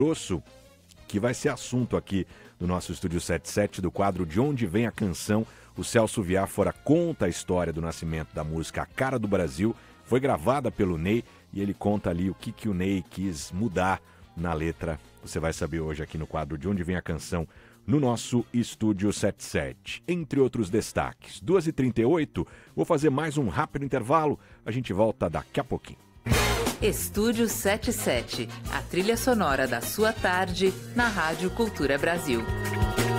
Grosso, que vai ser assunto aqui no nosso Estúdio 77 do quadro De Onde Vem a Canção. O Celso Viáfora conta a história do nascimento da música A Cara do Brasil. Foi gravada pelo Ney e ele conta ali o que o Ney quis mudar na letra. Você vai saber hoje aqui no quadro De Onde Vem a Canção, no nosso Estúdio 77. Entre outros destaques, 2h38, vou fazer mais um rápido intervalo. A gente volta daqui a pouquinho. Estúdio 77, a trilha sonora da sua tarde na Rádio Cultura Brasil.